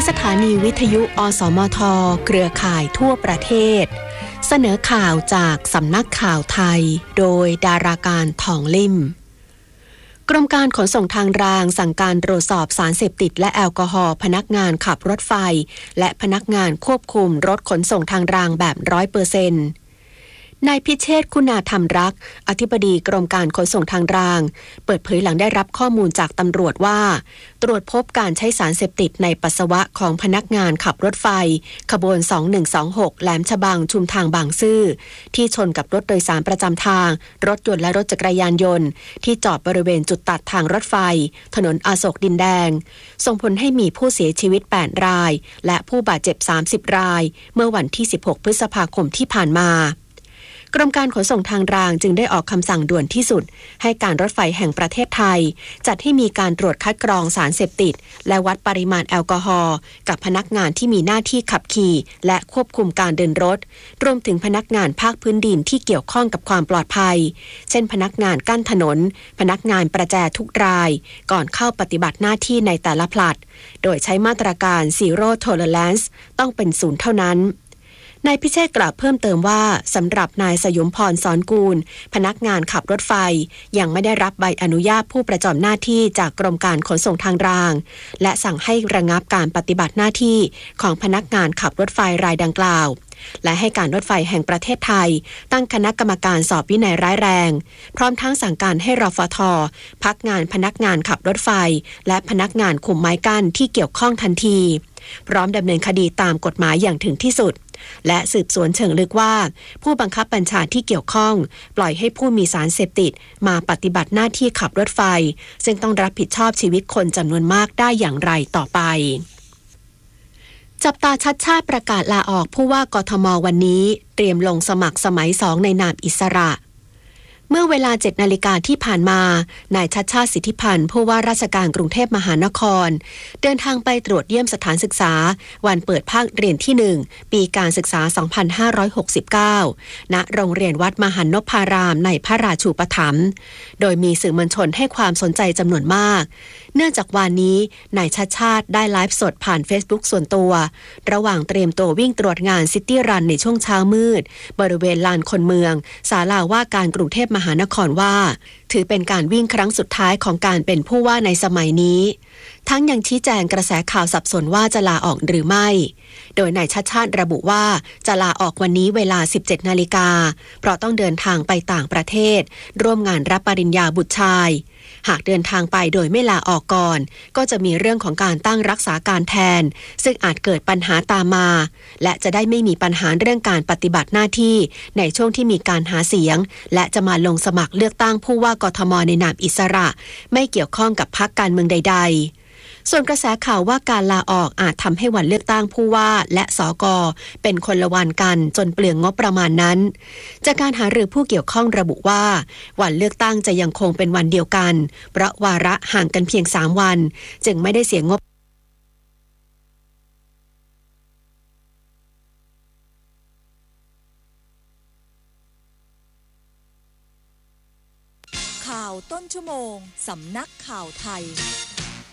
สถานีวิทยุอสมทเครือข่ายทั่วประเทศเสนอข่าวจากสำนักข่าวไทยโดยดาราการทองลิ่มกรมการขนส่งทางรางสั่งการตรวจสอบสารเสพติดและแอลกอฮอล์พนักงานขับรถไฟและพนักงานควบคุมรถขนส่งทางรางแบบ 100%นายพิเชษฐ์คุณาธรรมรักษ์อธิบดีกรมการขนส่งทางรางเปิดเผยหลังได้รับข้อมูลจากตำรวจว่าตรวจพบการใช้สารเสพติดในปัสสาวะของพนักงานขับรถไฟขบวน2126แหลมฉบังชุมทางบางซื่อที่ชนกับรถโดยสารประจำทางรถยนต์และรถจักรยานยนต์ที่จอดบริเวณจุดตัดทางรถไฟถนนอโศกดินแดงส่งผลให้มีผู้เสียชีวิต8รายและผู้บาดเจ็บ30รายเมื่อวันที่16พฤษภาคมที่ผ่านมากรมการขนส่งทางรางจึงได้ออกคำสั่งด่วนที่สุดให้การรถไฟแห่งประเทศไทยจัดให้มีการตรวจคัดกรองสารเสพติดและวัดปริมาณแอลกอฮอล์กับพนักงานที่มีหน้าที่ขับขี่และควบคุมการเดินรถรวมถึงพนักงานภาคพื้นดินที่เกี่ยวข้องกับความปลอดภัยเช่นพนักงานกั้นถนนพนักงานประแจทุกรายก่อนเข้าปฏิบัติหน้าที่ในแต่ละผลัดโดยใช้มาตรการ Zero Tolerance ต้องเป็นศูนย์เท่านั้นนายพิเชษฐ์กล่าวเพิ่มเติมว่าสำหรับนายสยมพรสอนกูลพนักงานขับรถไฟยังไม่ได้รับใบอนุญาตผู้ประจำหน้าที่จากกรมการขนส่งทางรางและสั่งให้ระงับการปฏิบัติหน้าที่ของพนักงานขับรถไฟรายดังกล่าวและให้การรถไฟแห่งประเทศไทยตั้งคณะกรรมการสอบวินัยร้ายแรงพร้อมทั้งสั่งการให้รฟท.พักงานพนักงานขับรถไฟและพนักงานคุมไม้กั้นที่เกี่ยวข้องทันทีพร้อมดำเนินคดีตามกฎหมายอย่างถึงที่สุดและสืบสวนเชิงลึกว่าผู้บังคับบัญชาที่เกี่ยวข้องปล่อยให้ผู้มีสารเสพติดมาปฏิบัติหน้าที่ขับรถไฟซึ่งต้องรับผิดชอบชีวิตคนจำนวนมากได้อย่างไรต่อไปจับตาชัดชาติประกาศลาออกผู้ว่ากทม.วันนี้เตรียมลงสมัครสมัย2ในนามอิสระเมื่อเวลา 7 นาฬิกาที่ผ่านมานายชัชชาติสิทธิพันธ์ผู้ว่าราชการกรุงเทพมหานครเดินทางไปตรวจเยี่ยมสถานศึกษาวันเปิดภาคเรียนที่ 1 ปีการศึกษา 2569 ณ โรงเรียนวัดมหันนพารามในพระราชูปถัมภ์โดยมีสื่อมวลชนให้ความสนใจจำนวนมากเนื่องจากวันนี้นายชัชชาติได้ไลฟ์สดผ่าน Facebook ส่วนตัวระหว่างเตรียมตัววิ่งตรวจงานซิตี้รันในช่วงเช้ามืดบริเวณลานคนเมืองศาลาว่าการกรุงเทพมหานครว่าถือเป็นการวิ่งครั้งสุดท้ายของการเป็นผู้ว่าในสมัยนี้ทั้งยังชี้แจงกระแสข่าวสับสนว่าจะลาออกหรือไม่โดยนายชัชชาติระบุว่าจะลาออกวันนี้เวลา 17 นาฬิกาเพราะต้องเดินทางไปต่างประเทศร่วมงานรับปริญญาบุตรชายหากเดินทางไปโดยไม่ลาออกก่อนก็จะมีเรื่องของการตั้งรักษาการแทนซึ่งอาจเกิดปัญหาตามมาและจะได้ไม่มีปัญหาเรื่องการปฏิบัติหน้าที่ในช่วงที่มีการหาเสียงและจะมาลงสมัครเลือกตั้งผู้ว่ากทม.ในนามอิสระไม่เกี่ยวข้องกับพรรคการเมืองใดๆส่วนกระแสข่าวว่าการลาออกอาจทำให้วันเลือกตั้งผู้ว่าและสก.เป็นคนละวันกันจนเปลืองงบประมาณนั้นจากการหารือผู้เกี่ยวข้องระบุว่าวันเลือกตั้งจะยังคงเป็นวันเดียวกันเพราะวาระห่างกันเพียง3วันจึงไม่ได้เสียงบข่าวต้นชั่วโมงสำนักข่าวไทย